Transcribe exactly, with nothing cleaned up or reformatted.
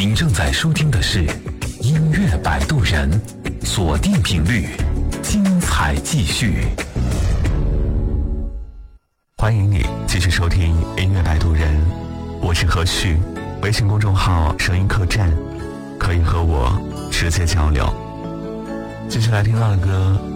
您正在收听的是音乐摆渡人，锁定频率，精彩继续。 欢迎你继续收听音乐摆渡人，我是何旭，微信公众号声音客栈，可以和我直接交流。继续来听到的歌